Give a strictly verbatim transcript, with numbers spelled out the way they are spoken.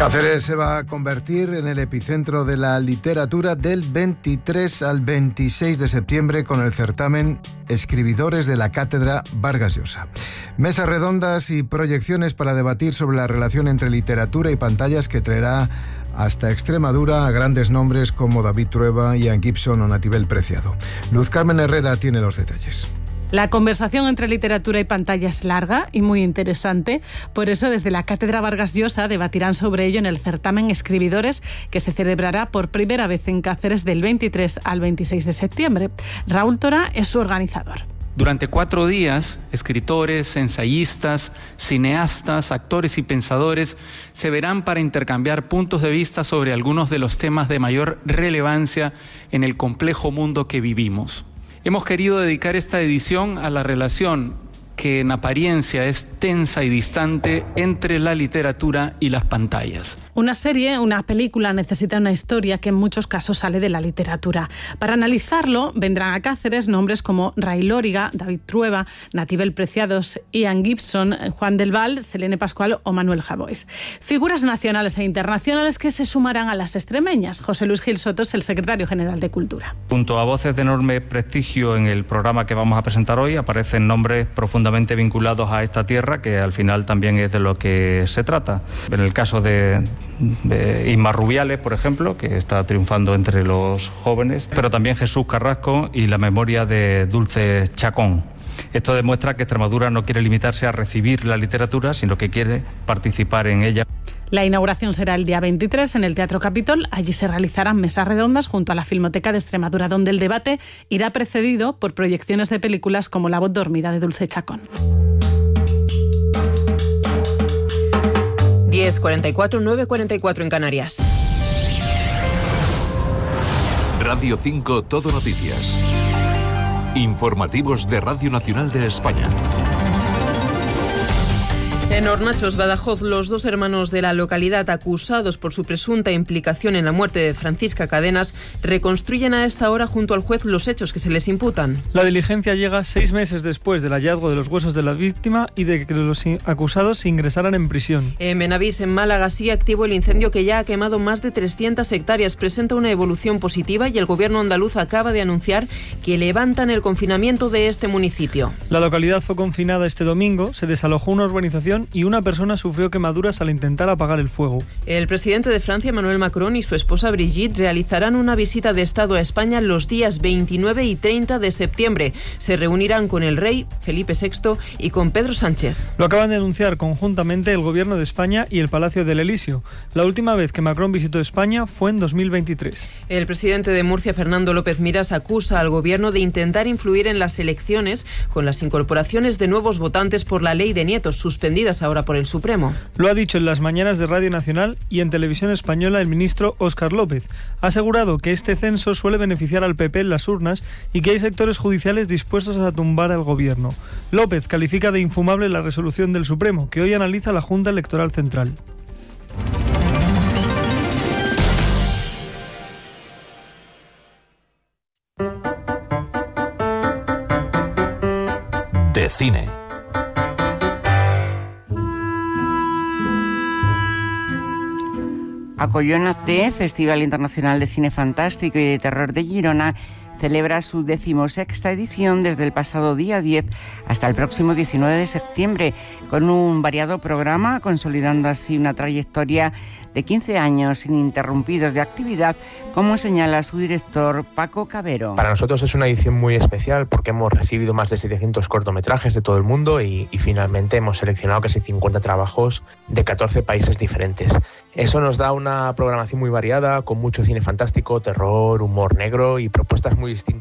Cáceres se va a convertir en el epicentro de la literatura del veintitrés al veintiséis de septiembre con el certamen Escribidores de la Cátedra Vargas Llosa. Mesas redondas y proyecciones para debatir sobre la relación entre literatura y pantallas que traerá hasta Extremadura a grandes nombres como David Trueba, Ian Gibson o Natibel Preciado. Luz Carmen Herrera tiene los detalles. La conversación entre literatura y pantalla es larga y muy interesante. Por eso, desde la Cátedra Vargas Llosa debatirán sobre ello en el certamen Escribidores, que se celebrará por primera vez en Cáceres del veintitrés al veintiséis de septiembre. Raúl Tora es su organizador. Durante cuatro días, escritores, ensayistas, cineastas, actores y pensadores se verán para intercambiar puntos de vista sobre algunos de los temas de mayor relevancia en el complejo mundo que vivimos. Hemos querido dedicar esta edición a la relación que en apariencia es tensa y distante entre la literatura y las pantallas. Una serie, una película necesita una historia que en muchos casos sale de la literatura. Para analizarlo vendrán a Cáceres nombres como Ray Lóriga, David Trueba, Natibel Preciados, Ian Gibson, Juan del Val, Selene Pascual o Manuel Javois. Figuras nacionales e internacionales que se sumarán a las extremeñas. José Luis Gil Soto es el secretario general de Cultura. Junto a voces de enorme prestigio en el programa que vamos a presentar hoy aparecen nombres profundamente vinculados a esta tierra, que al final también es de lo que se trata. En el caso de, de Isma Rubiales, por ejemplo, que está triunfando entre los jóvenes, pero también Jesús Carrasco y la memoria de Dulce Chacón. Esto demuestra que Extremadura no quiere limitarse a recibir la literatura, sino que quiere participar en ella. La inauguración será el día veintitrés en el Teatro Capitol. Allí se realizarán mesas redondas junto a la Filmoteca de Extremadura, donde el debate irá precedido por proyecciones de películas como La voz dormida de Dulce Chacón. diez cuarenta y cuatro, nueve cuarenta y cuatro en Canarias. Radio cinco Todo Noticias. Informativos de Radio Nacional de España. En Hornachos, Badajoz, los dos hermanos de la localidad acusados por su presunta implicación en la muerte de Francisca Cadenas reconstruyen a esta hora junto al juez los hechos que se les imputan. La diligencia llega seis meses después del hallazgo de los huesos de la víctima y de que los acusados se ingresaran en prisión. En Benavís, en Málaga, sigue activo el incendio que ya ha quemado más de trescientas hectáreas. Presenta una evolución positiva y el gobierno andaluz acaba de anunciar que levantan el confinamiento de este municipio. La localidad fue confinada este domingo, se desalojó una urbanización y una persona sufrió quemaduras al intentar apagar el fuego. El presidente de Francia, Emmanuel Macron, y su esposa Brigitte realizarán una visita de Estado a España los días veintinueve y treinta de septiembre. Se reunirán con el rey Felipe sexto y con Pedro Sánchez. Lo acaban de anunciar conjuntamente el Gobierno de España y el Palacio del Elíseo. La última vez que Macron visitó España fue en dos mil veintitrés. El presidente de Murcia, Fernando López Miras, acusa al Gobierno de intentar influir en las elecciones con las incorporaciones de nuevos votantes por la ley de nietos, suspendidas ahora por el Supremo. Lo ha dicho en las mañanas de Radio Nacional y en Televisión Española el ministro Óscar López. Ha asegurado que este censo suele beneficiar al P P en las urnas y que hay sectores judiciales dispuestos a tumbar al gobierno. López califica de infumable la resolución del Supremo, que hoy analiza la Junta Electoral Central. De cine. Acollona T, Festival Internacional de Cine Fantástico y de Terror de Girona, celebra su decimosexta edición desde el pasado día diez hasta el próximo diecinueve de septiembre, con un variado programa, consolidando así una trayectoria de quince años ininterrumpidos de actividad, como señala su director Paco Cabero. Para nosotros es una edición muy especial porque hemos recibido más de setecientos cortometrajes de todo el mundo y, y finalmente hemos seleccionado casi cincuenta trabajos de catorce países diferentes. Eso nos da una programación muy variada, con mucho cine fantástico, terror, humor negro y propuestas muy distintas